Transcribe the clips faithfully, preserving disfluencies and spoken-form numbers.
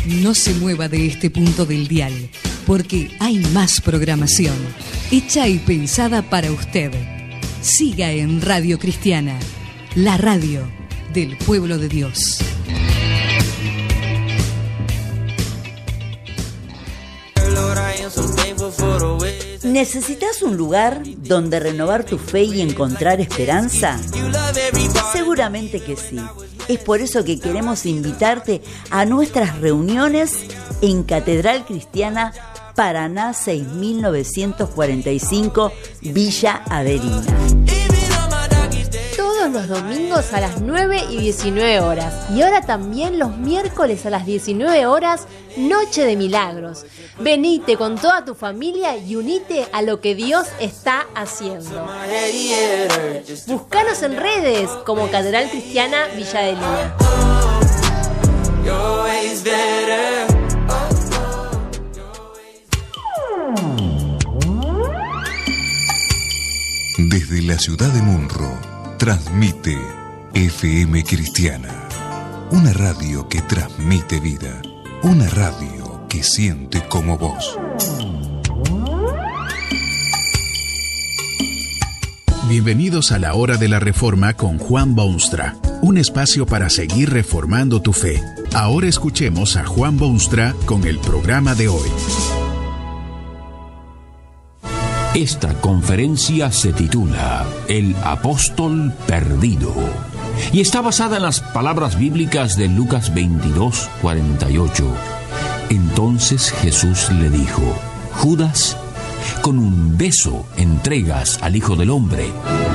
No se mueva de este punto del dial, porque hay más programación, hecha y pensada para usted. Siga en Radio Cristiana, la radio del pueblo de Dios. ¿Necesitas un lugar donde renovar tu fe y encontrar esperanza? Seguramente que sí. Es por eso que queremos invitarte a nuestras reuniones en Catedral Cristiana Paraná seis mil novecientos cuarenta y cinco, Villa Averina. Todos los domingos a las nueve y diecinueve horas. Y ahora también los miércoles a las diecinueve horas, Noche de Milagros. Venite con toda tu familia y unite a lo que Dios está haciendo. Búscanos en redes como Catedral Cristiana Villa Adelina. Desde la ciudad de Munro, transmite F M Cristiana, una radio que transmite vida, una radio que siente como vos. Bienvenidos a la Hora de la Reforma con Juan Boonstra, un espacio para seguir reformando tu fe. Ahora escuchemos a Juan Boonstra con el programa de hoy. Esta conferencia se titula El Apóstol Perdido y está basada en las palabras bíblicas de Lucas veintidós, cuarenta y ocho. Entonces Jesús le dijo: Judas, con un beso entregas al Hijo del Hombre.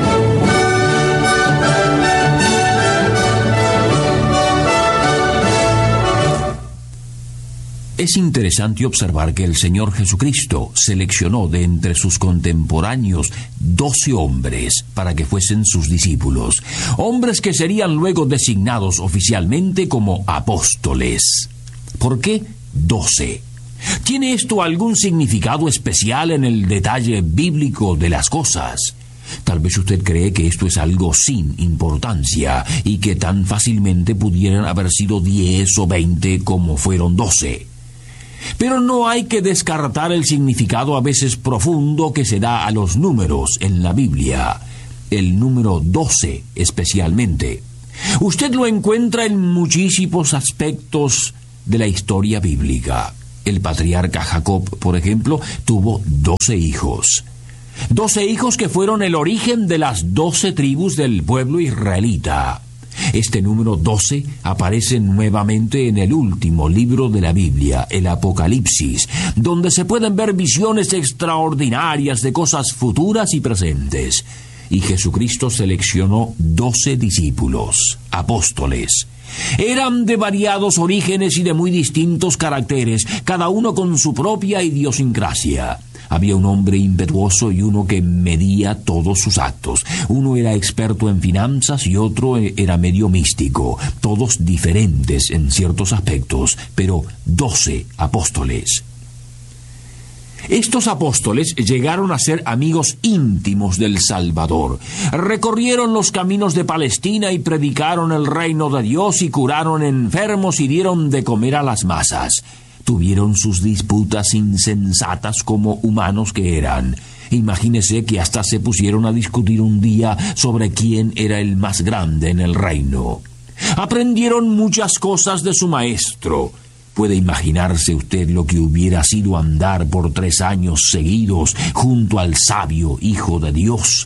Es interesante observar que el Señor Jesucristo seleccionó de entre sus contemporáneos doce hombres para que fuesen sus discípulos, hombres que serían luego designados oficialmente como apóstoles. ¿Por qué doce? ¿Tiene esto algún significado especial en el detalle bíblico de las cosas? Tal vez usted cree que esto es algo sin importancia y que tan fácilmente pudieran haber sido diez o veinte como fueron doce. Pero no hay que descartar el significado a veces profundo que se da a los números en la Biblia, el número doce especialmente. Usted lo encuentra en muchísimos aspectos de la historia bíblica. El patriarca Jacob, por ejemplo, tuvo doce hijos. Doce hijos que fueron el origen de las doce tribus del pueblo israelita. Este número doce aparece nuevamente en el último libro de la Biblia, el Apocalipsis, donde se pueden ver visiones extraordinarias de cosas futuras y presentes. Y Jesucristo seleccionó doce discípulos, apóstoles. Eran de variados orígenes y de muy distintos caracteres, cada uno con su propia idiosincrasia. Había un hombre impetuoso y uno que medía todos sus actos. Uno era experto en finanzas y otro era medio místico. Todos diferentes en ciertos aspectos, pero doce apóstoles. Estos apóstoles llegaron a ser amigos íntimos del Salvador. Recorrieron los caminos de Palestina y predicaron el reino de Dios y curaron enfermos y dieron de comer a las masas. Tuvieron sus disputas insensatas como humanos que eran. Imagínese que hasta se pusieron a discutir un día sobre quién era el más grande en el reino. Aprendieron muchas cosas de su maestro. ¿Puede imaginarse usted lo que hubiera sido andar por tres años seguidos junto al sabio Hijo de Dios?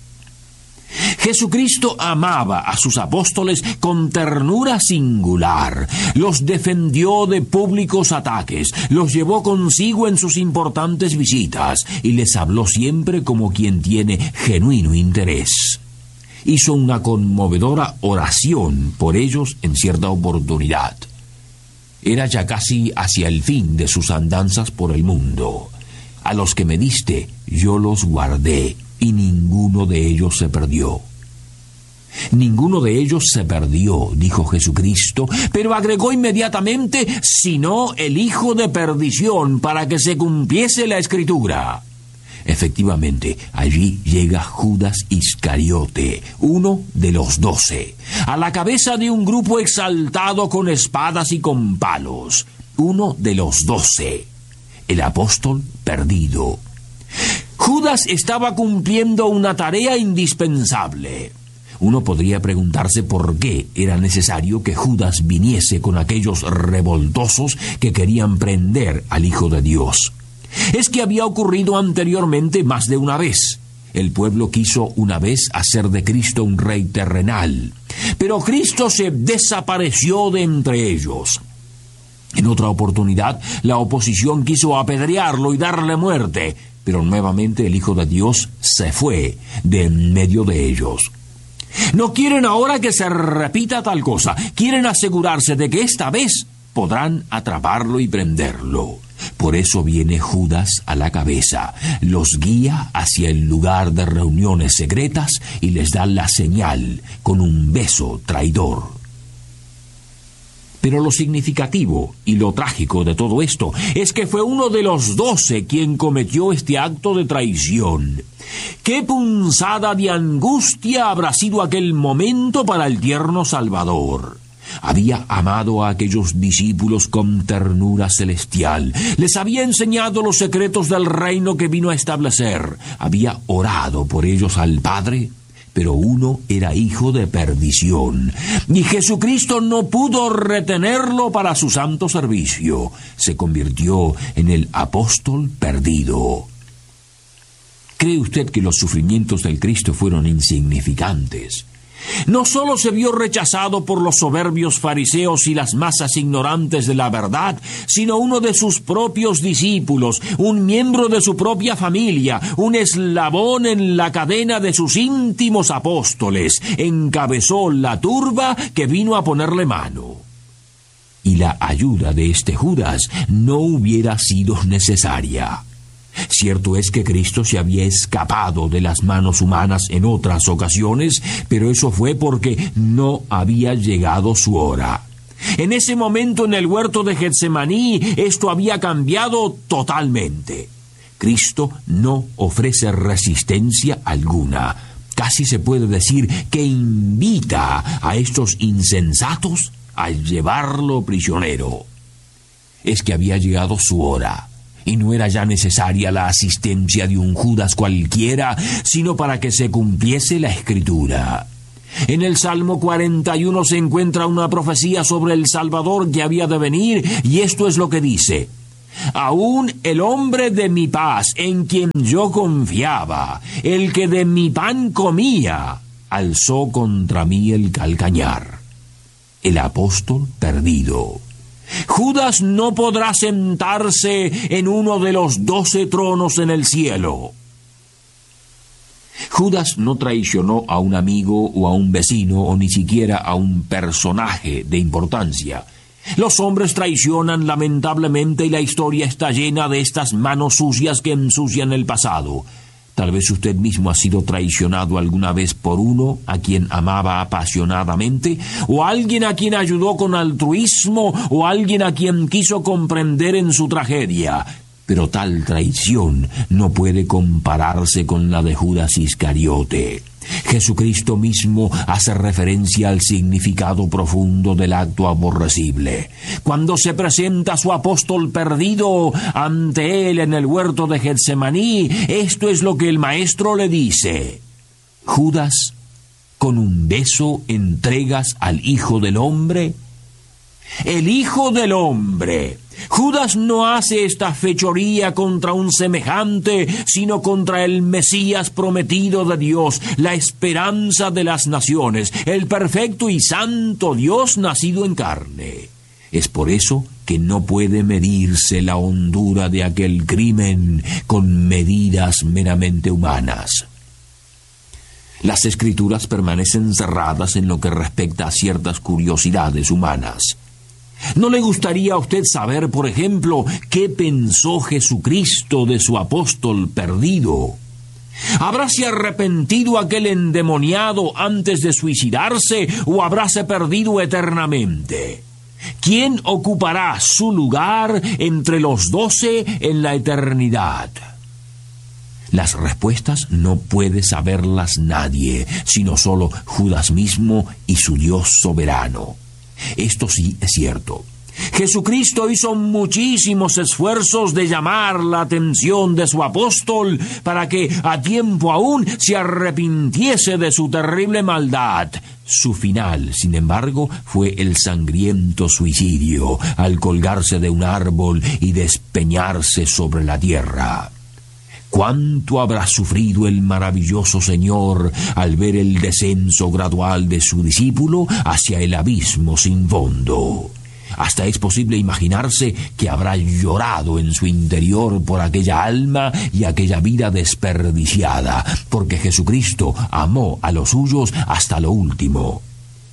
Jesucristo amaba a sus apóstoles con ternura singular, los defendió de públicos ataques, los llevó consigo en sus importantes visitas y les habló siempre como quien tiene genuino interés. Hizo una conmovedora oración por ellos en cierta oportunidad. Era ya casi hacia el fin de sus andanzas por el mundo. A los que me diste, yo los guardé, y ninguno de ellos se perdió. Ninguno de ellos se perdió, dijo Jesucristo, pero agregó inmediatamente, sino el hijo de perdición, para que se cumpliese la Escritura. Efectivamente, allí llega Judas Iscariote, uno de los doce, a la cabeza de un grupo exaltado con espadas y con palos. uno de los doce, el apóstol perdido. Judas estaba cumpliendo una tarea indispensable. Uno podría preguntarse por qué era necesario que Judas viniese con aquellos revoltosos que querían prender al Hijo de Dios. Es que había ocurrido anteriormente más de una vez. El pueblo quiso una vez hacer de Cristo un rey terrenal, pero Cristo se desapareció de entre ellos. En otra oportunidad, la oposición quiso apedrearlo y darle muerte, pero nuevamente el Hijo de Dios se fue de en medio de ellos. No quieren ahora que se repita tal cosa. Quieren asegurarse de que esta vez podrán atraparlo y prenderlo. Por eso viene Judas a la cabeza, los guía hacia el lugar de reuniones secretas y les da la señal con un beso traidor. Pero lo significativo y lo trágico de todo esto es que fue uno de los doce quien cometió este acto de traición. ¡Qué punzada de angustia habrá sido aquel momento para el tierno Salvador! Había amado a aquellos discípulos con ternura celestial. Les había enseñado los secretos del reino que vino a establecer. Había orado por ellos al Padre. Pero uno era hijo de perdición, y Jesucristo no pudo retenerlo para su santo servicio. Se convirtió en el apóstol perdido. ¿Cree usted que los sufrimientos del Cristo fueron insignificantes? No solo se vio rechazado por los soberbios fariseos y las masas ignorantes de la verdad, sino uno de sus propios discípulos, un miembro de su propia familia, un eslabón en la cadena de sus íntimos apóstoles, encabezó la turba que vino a ponerle mano. Y la ayuda de este Judas no hubiera sido necesaria. Cierto es que Cristo se había escapado de las manos humanas en otras ocasiones, pero eso fue porque no había llegado su hora. En ese momento en el huerto de Getsemaní, esto había cambiado totalmente. Cristo no ofrece resistencia alguna. Casi se puede decir que invita a estos insensatos a llevarlo prisionero. Es que había llegado su hora. Y no era ya necesaria la asistencia de un Judas cualquiera, sino para que se cumpliese la Escritura. En el Salmo cuarenta y uno se encuentra una profecía sobre el Salvador que había de venir, y esto es lo que dice: aún el hombre de mi paz, en quien yo confiaba, el que de mi pan comía, alzó contra mí el calcañar. El apóstol perdido. Judas no podrá sentarse en uno de los doce tronos en el cielo. Judas no traicionó a un amigo o a un vecino o ni siquiera a un personaje de importancia. Los hombres traicionan lamentablemente y la historia está llena de estas manos sucias que ensucian el pasado. Tal vez usted mismo ha sido traicionado alguna vez por uno a quien amaba apasionadamente, o alguien a quien ayudó con altruismo, o alguien a quien quiso comprender en su tragedia. Pero tal traición no puede compararse con la de Judas Iscariote. Jesucristo mismo hace referencia al significado profundo del acto aborrecible. Cuando se presenta su apóstol perdido ante él en el huerto de Getsemaní, esto es lo que el maestro le dice: Judas, ¿con un beso entregas al Hijo del Hombre? El Hijo del Hombre. Judas no hace esta fechoría contra un semejante, sino contra el Mesías prometido de Dios, la esperanza de las naciones, el perfecto y santo Dios nacido en carne. Es por eso que no puede medirse la hondura de aquel crimen con medidas meramente humanas. Las Escrituras permanecen cerradas en lo que respecta a ciertas curiosidades humanas. ¿No le gustaría a usted saber, por ejemplo, qué pensó Jesucristo de su apóstol perdido? ¿Habráse arrepentido aquel endemoniado antes de suicidarse o habráse perdido eternamente? ¿Quién ocupará su lugar entre los doce en la eternidad? Las respuestas no puede saberlas nadie, sino solo Judas mismo y su Dios soberano. Esto sí es cierto. Jesucristo hizo muchísimos esfuerzos de llamar la atención de su apóstol para que a tiempo aún se arrepintiese de su terrible maldad. Su final, sin embargo, fue el sangriento suicidio al colgarse de un árbol y despeñarse sobre la tierra. ¿Cuánto habrá sufrido el maravilloso Señor al ver el descenso gradual de su discípulo hacia el abismo sin fondo? Hasta es posible imaginarse que habrá llorado en su interior por aquella alma y aquella vida desperdiciada, porque Jesucristo amó a los suyos hasta lo último.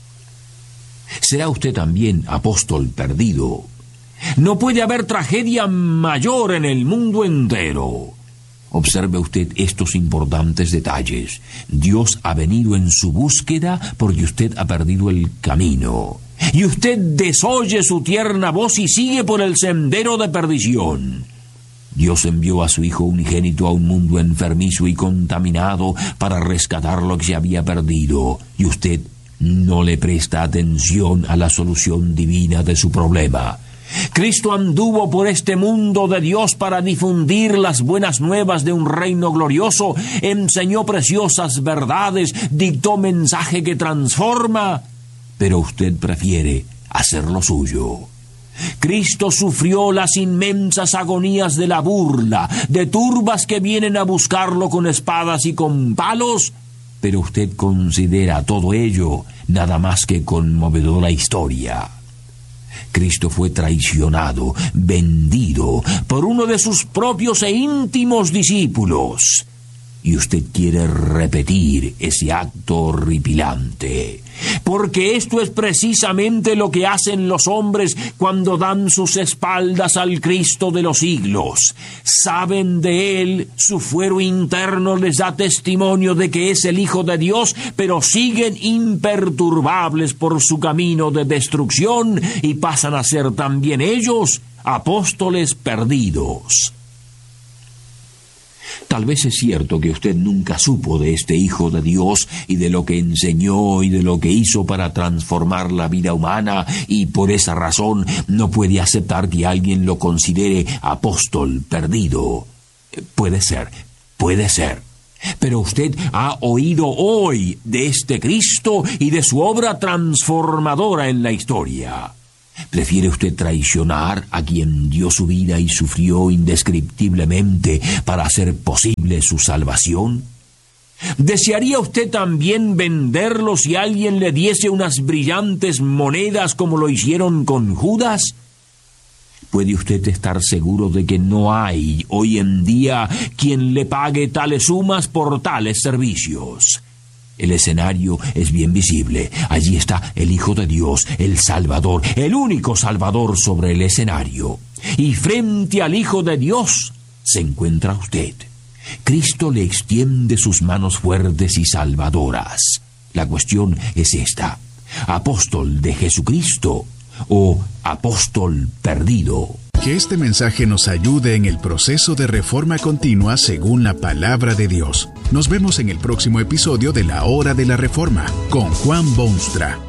¿Será usted también apóstol perdido? No puede haber tragedia mayor en el mundo entero. Observe usted estos importantes detalles. Dios ha venido en su búsqueda porque usted ha perdido el camino. Y usted desoye su tierna voz y sigue por el sendero de perdición. Dios envió a su Hijo unigénito a un mundo enfermizo y contaminado para rescatar lo que se había perdido. Y usted no le presta atención a la solución divina de su problema. Cristo anduvo por este mundo de Dios para difundir las buenas nuevas de un reino glorioso, enseñó preciosas verdades, dictó mensaje que transforma, pero usted prefiere hacer lo suyo. Cristo sufrió las inmensas agonías de la burla, de turbas que vienen a buscarlo con espadas y con palos, pero usted considera todo ello nada más que conmovedora historia. Cristo fue traicionado, vendido por uno de sus propios e íntimos discípulos. Y usted quiere repetir ese acto horripilante. Porque esto es precisamente lo que hacen los hombres cuando dan sus espaldas al Cristo de los siglos. Saben de Él, su fuero interno les da testimonio de que es el Hijo de Dios, pero siguen imperturbables por su camino de destrucción y pasan a ser también ellos apóstoles perdidos. Tal vez es cierto que usted nunca supo de este Hijo de Dios y de lo que enseñó y de lo que hizo para transformar la vida humana, y por esa razón no puede aceptar que alguien lo considere apóstol perdido. Puede ser, puede ser. Pero usted ha oído hoy de este Cristo y de su obra transformadora en la historia. ¿Prefiere usted traicionar a quien dio su vida y sufrió indescriptiblemente para hacer posible su salvación? ¿Desearía usted también venderlo si alguien le diese unas brillantes monedas como lo hicieron con Judas? ¿Puede usted estar seguro de que no hay hoy en día quien le pague tales sumas por tales servicios? El escenario es bien visible. Allí está el Hijo de Dios, el Salvador, el único Salvador sobre el escenario. Y frente al Hijo de Dios se encuentra usted. Cristo le extiende sus manos fuertes y salvadoras. La cuestión es esta: ¿apóstol de Jesucristo o apóstol perdido? Que este mensaje nos ayude en el proceso de reforma continua según la palabra de Dios. Nos vemos en el próximo episodio de La Hora de la Reforma con Juan Boonstra.